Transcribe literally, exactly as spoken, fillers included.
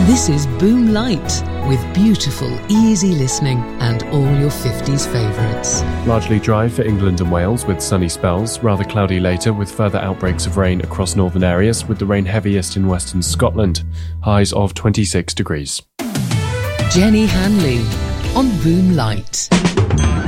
This is Boom Light, with beautiful, easy listening and all your fifties favourites. Largely dry for England and Wales with sunny spells, rather cloudy later with further outbreaks of rain across northern areas, with the rain heaviest in western Scotland. Highs of twenty-six degrees. Jenny Hanley on Boom Light.